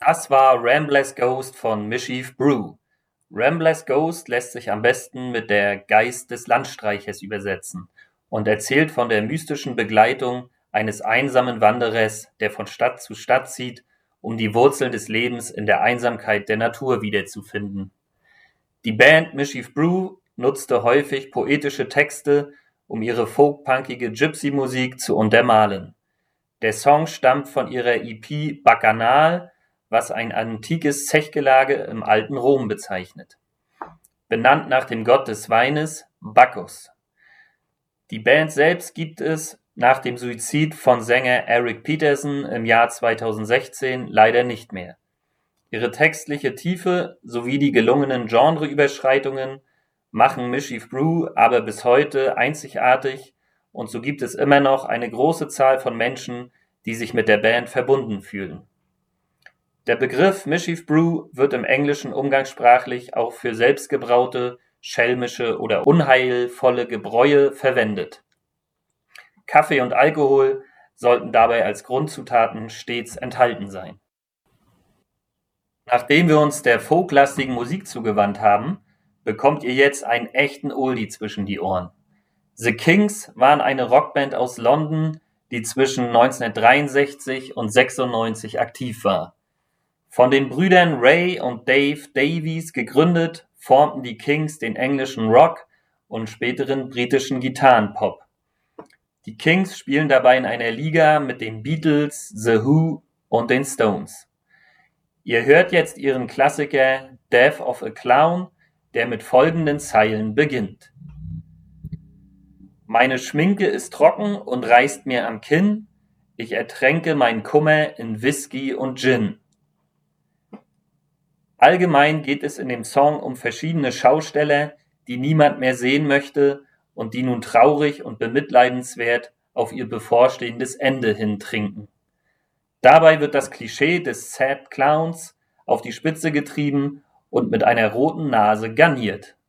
Das war Ramblers Ghost von Mischief Brew. Ramblers Ghost lässt sich am besten mit der Geist des Landstreichers übersetzen und erzählt von der mystischen Begleitung eines einsamen Wanderers, der von Stadt zu Stadt zieht, um die Wurzeln des Lebens in der Einsamkeit der Natur wiederzufinden. Die Band Mischief Brew nutzte häufig poetische Texte, um ihre folkpunkige Gypsy-Musik zu untermalen. Der Song stammt von ihrer EP Bacchanal, was ein antikes Zechgelage im alten Rom bezeichnet. Benannt nach dem Gott des Weines, Bacchus. Die Band selbst gibt es nach dem Suizid von Sänger Eric Peterson im Jahr 2016 leider nicht mehr. Ihre textliche Tiefe sowie die gelungenen Genreüberschreitungen machen Mischief Brew aber bis heute einzigartig, und so gibt es immer noch eine große Zahl von Menschen, die sich mit der Band verbunden fühlen. Der Begriff Mischief Brew wird im Englischen umgangssprachlich auch für selbstgebraute, schelmische oder unheilvolle Gebräue verwendet. Kaffee und Alkohol sollten dabei als Grundzutaten stets enthalten sein. Nachdem wir uns der folklastigen Musik zugewandt haben, bekommt ihr jetzt einen echten Oldie zwischen die Ohren. The Kings waren eine Rockband aus London, die zwischen 1963 und 96 aktiv war. Von den Brüdern Ray und Dave Davies gegründet, formten die Kings den englischen Rock und späteren britischen Gitarrenpop. Die Kings spielen dabei in einer Liga mit den Beatles, The Who und den Stones. Ihr hört jetzt ihren Klassiker Death of a Clown, der mit folgenden Zeilen beginnt. Meine Schminke ist trocken und reißt mir am Kinn, ich ertränke meinen Kummer in Whisky und Gin. Allgemein geht es in dem Song um verschiedene Schausteller, die niemand mehr sehen möchte und die nun traurig und bemitleidenswert auf ihr bevorstehendes Ende hin trinken. Dabei wird das Klischee des Sad Clowns auf die Spitze getrieben und mit einer roten Nase garniert.